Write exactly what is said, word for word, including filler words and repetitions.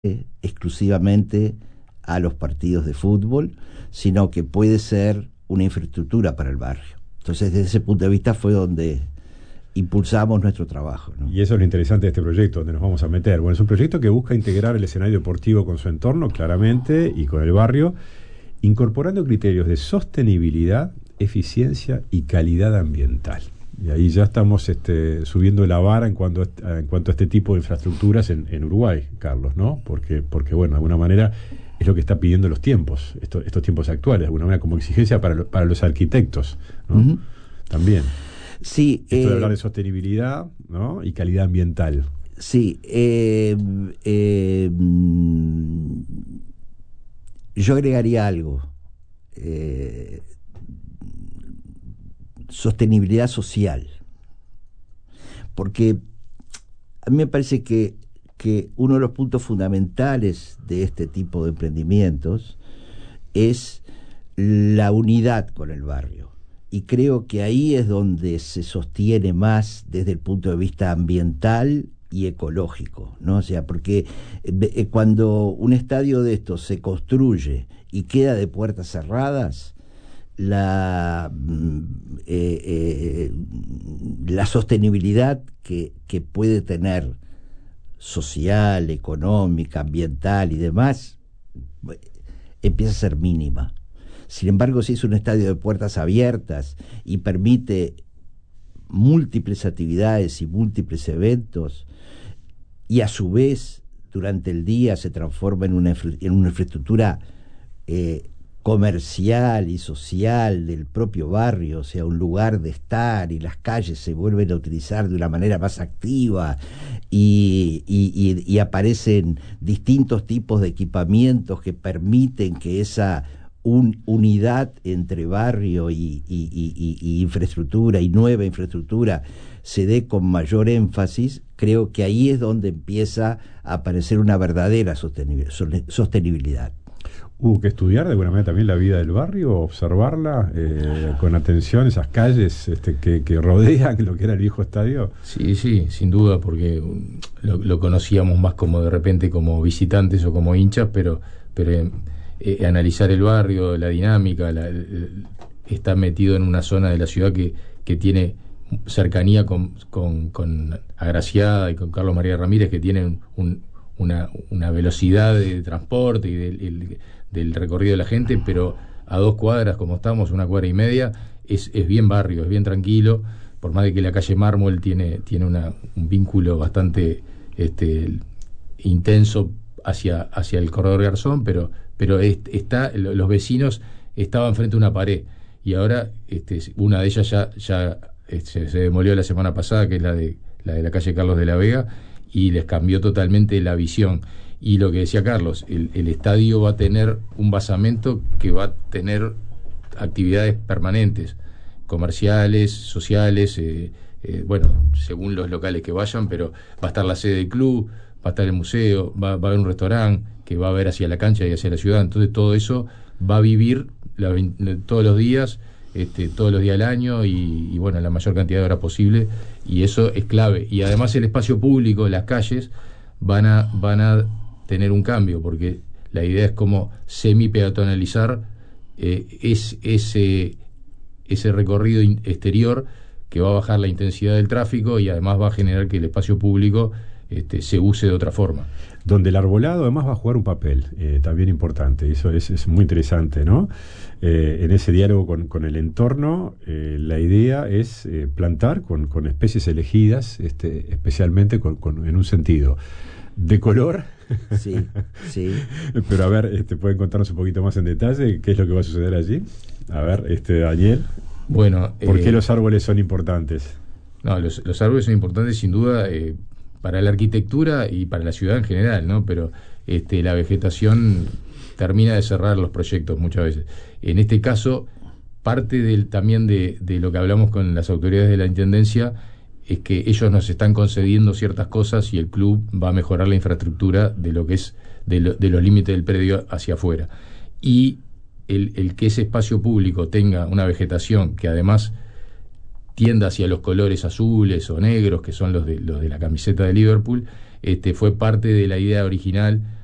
exclusivamente a los partidos de fútbol, sino que puede ser una infraestructura para el barrio. Entonces, desde ese punto de vista fue donde impulsamos nuestro trabajo, ¿no? Y eso es lo interesante de este proyecto, donde nos vamos a meter. Bueno, es un proyecto que busca integrar el escenario deportivo con su entorno, claramente, y con el barrio, incorporando criterios de sostenibilidad, eficiencia y calidad ambiental. Y ahí ya estamos este, subiendo la vara en cuanto a, en cuanto a este tipo de infraestructuras en, en Uruguay, Carlos, ¿no? Porque, porque, bueno, de alguna manera es lo que está pidiendo los tiempos, esto, estos tiempos actuales, de alguna manera como exigencia para, lo, para los arquitectos, ¿no? Uh-huh. También. Sí. Esto eh, de hablar de sostenibilidad, ¿no? Y calidad ambiental. Sí. Eh, eh, yo agregaría algo. Eh, sostenibilidad social, porque a mí me parece que, que uno de los puntos fundamentales de este tipo de emprendimientos es la unidad con el barrio, y creo que ahí es donde se sostiene más desde el punto de vista ambiental y ecológico, ¿no? O sea, porque eh, cuando un estadio de estos se construye y queda de puertas cerradas, la eh, eh, la sostenibilidad que, que puede tener social, económica, ambiental y demás empieza a ser mínima. Sin embargo, si es un estadio de puertas abiertas y permite múltiples actividades y múltiples eventos, y a su vez durante el día se transforma en una, en una infraestructura eh, comercial y social del propio barrio, o sea, un lugar de estar, y las calles se vuelven a utilizar de una manera más activa, y, y, y, y aparecen distintos tipos de equipamientos que permiten que esa un, unidad entre barrio y, y, y, y infraestructura y nueva infraestructura se dé con mayor énfasis. Creo que ahí es donde empieza a aparecer una verdadera sostenibilidad. Hubo que estudiar de alguna manera también la vida del barrio, observarla eh, con atención, esas calles este, que, que rodean lo que era el viejo estadio. Sí, sí, sin duda, porque lo, lo conocíamos más como de repente como visitantes o como hinchas, pero, pero eh, eh, analizar el barrio, la dinámica, la, el, está metido en una zona de la ciudad que, que tiene cercanía con, con, con Agraciada y con Carlos María Ramírez, que tienen un, una, una velocidad de transporte y del, el, del recorrido de la gente, pero a dos cuadras, como estamos, una cuadra y media, es, es bien barrio, es bien tranquilo, por más de que la calle Mármol tiene, tiene una, un vínculo bastante este, intenso hacia, hacia el corredor Garzón, pero, pero es, está, los vecinos estaban frente a una pared, y ahora este, una de ellas ya, ya este, se demolió la semana pasada, que es la de la de la calle Carlos de la Vega, y les cambió totalmente la visión. Y lo que decía Carlos, el, el estadio va a tener un basamento que va a tener actividades permanentes, comerciales, sociales, eh, eh, bueno, según los locales que vayan, pero va a estar la sede del club, va a estar el museo, va, va a haber un restaurante que va a ver hacia la cancha y hacia la ciudad. Entonces todo eso va a vivir la, todos los días, este, todos los días del año, y, y bueno, la mayor cantidad de horas posible, y eso es clave. Y además el espacio público, las calles, van a, van a tener un cambio, porque la idea es como semi-peatonalizar eh, es, ese, ese recorrido in- exterior, que va a bajar la intensidad del tráfico y además va a generar que el espacio público este, se use de otra forma. Donde el arbolado además va a jugar un papel eh, también importante, y eso es, es muy interesante, ¿no? Eh, en ese diálogo con, con el entorno, eh, la idea es eh, plantar con, con especies elegidas, este, especialmente con, con, en un sentido de color. Sí, sí. Pero a ver, este, ¿pueden contarnos un poquito más en detalle qué es lo que va a suceder allí? A ver, este, Daniel. Bueno, ¿por eh, qué los árboles son importantes? No, los, los árboles son importantes sin duda eh, para la arquitectura y para la ciudad en general, ¿no? Pero este, la vegetación termina de cerrar los proyectos muchas veces. En este caso, parte del, también de, de lo que hablamos con las autoridades de la Intendencia es que ellos nos están concediendo ciertas cosas y el club va a mejorar la infraestructura de lo que es de, lo, de los límites del predio hacia afuera. Y el, el que ese espacio público tenga una vegetación que además tienda hacia los colores azules o negros, que son los de, los de la camiseta de Liverpool, este, fue parte de la idea original